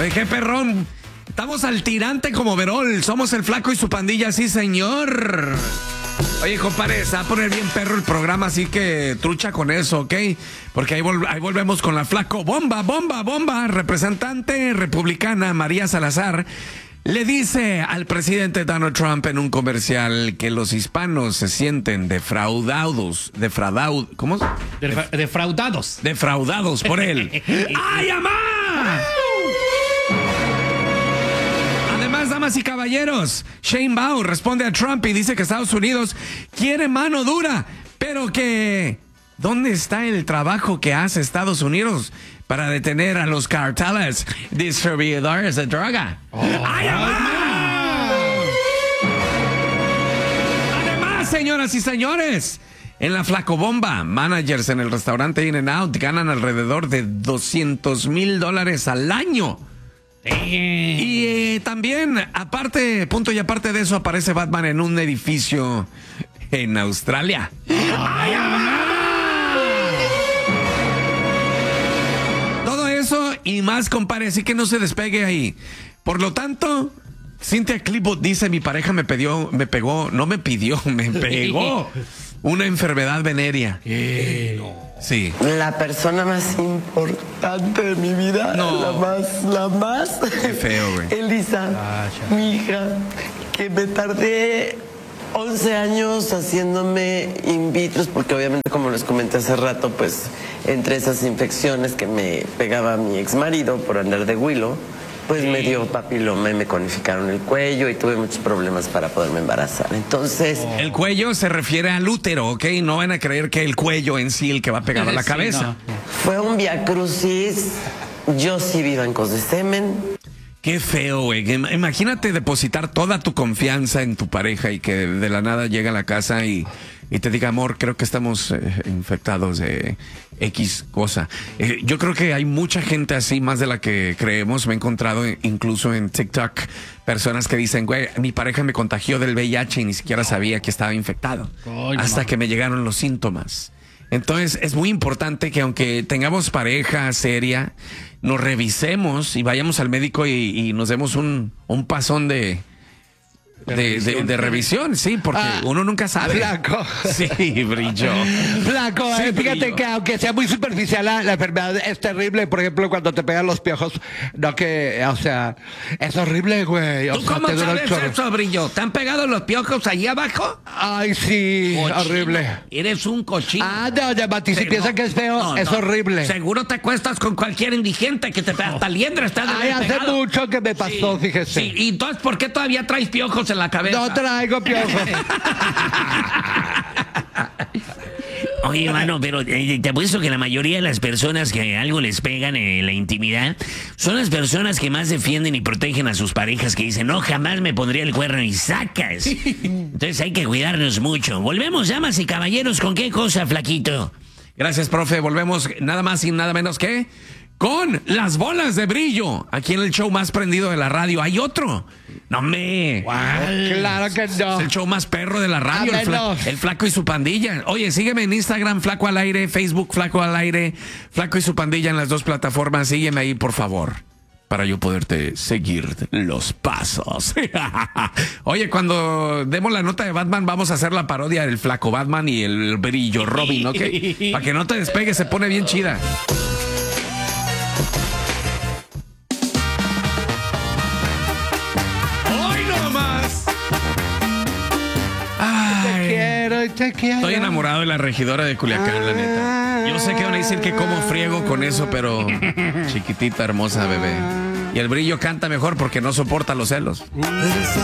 Oye, qué perrón. Estamos al tirante como Verol. Somos el Flaco y su pandilla, sí, señor. Oye, compadre, se va a poner bien perro el programa, así que trucha con eso, ¿ok? Porque ahí volvemos con la Flaco Bomba. Representante republicana María Salazar le dice al presidente Donald Trump en un comercial que los hispanos se sienten defraudados por él. ¡Ay, amá! Además, damas y caballeros, Shane Baum responde a Trump y dice que Estados Unidos quiere mano dura, pero que ¿dónde está el trabajo que hace Estados Unidos para detener a los carteles distribuidores de droga? ¡Ay, además, señoras y señores, en la Flacobomba, managers en el restaurante In-N-Out ganan alrededor de $200,000 al año. Y también, punto y aparte de eso, aparece Batman en un edificio en Australia. ¡Ay, todo eso y más, compadre, así que no se despegue ahí. Por lo tanto, Cynthia Clipwood dice: mi pareja me pegó una enfermedad venérea. Sí. La persona más importante de mi vida. No. La más. Qué feo, güey. Elisa, mi hija, que me tardé 11 años haciéndome in vitro, porque obviamente, como les comenté hace rato, pues entre esas infecciones que me pegaba mi ex marido por andar de huilo, pues me dio papiloma y me conificaron el cuello y tuve muchos problemas para poderme embarazar. Entonces... El cuello se refiere al útero, ¿ok? No van a creer que el cuello en sí el que va pegado a la cabeza. No. Fue un viacrucis. Yo sí vi bancos de semen. Qué feo, güey. Imagínate depositar toda tu confianza en tu pareja y que de la nada llega a la casa y te diga: amor, creo que estamos infectados de X cosa. Yo creo que hay mucha gente así, más de la que creemos. Me he encontrado incluso en TikTok personas que dicen: güey, mi pareja me contagió del VIH y ni siquiera sabía que estaba infectado. Hasta que me llegaron los síntomas. Entonces es muy importante que, aunque tengamos pareja seria, nos revisemos y vayamos al médico y nos demos un pasón de revisión, sí, porque uno nunca sabe. Flaco. Sí, Brillo. Flaco, Sí, fíjate Brillo. que aunque sea muy superficial, la enfermedad es terrible. Por ejemplo, cuando te pegan los piojos, o sea, es horrible, güey. ¿Tú cómo sabes eso, Brillo? ¿Te han pegado los piojos allí abajo? Ay, sí, Cochino. horrible. Eres un cochino. No, Mati, si piensan que es feo, es horrible. Seguro te acuestas con cualquier indigente que te pega. Hasta liendra está de Ay, hace pegado. mucho que me pasó, fíjese. Sí, y entonces, ¿por qué todavía traes piojos en la cabeza? No traigo piojos. Oye, hermano, pero te apuesto que la mayoría de las personas que algo les pegan en la intimidad son las personas que más defienden y protegen a sus parejas, que dicen: no, jamás me pondría el cuerno, y sacas. Entonces hay que cuidarnos mucho. Volvemos, damas y caballeros, ¿con qué cosa, Flaquito? Gracias, profe. Volvemos nada más y nada menos que con las bolas de Brillo. Aquí en el show más prendido de la radio. Hay otro. No me. Claro que no. Es el show más perro de la radio. El Flaco y su pandilla. Oye, sígueme en Instagram, Flaco al Aire, Facebook, Flaco al Aire, Flaco y su pandilla en las dos plataformas. Sígueme ahí, por favor, para yo poderte seguir los pasos. Oye, cuando demos la nota de Batman, vamos a hacer la parodia del Flaco Batman y el Brillo Robin, ¿ok? Para que no te despegues, se pone bien chida. Te quiero. Estoy enamorado de la regidora de Culiacán, la neta. Yo sé que van a decir que cómo friego con eso, pero chiquitita, hermosa bebé. Y el Brillo canta mejor porque no soporta los celos.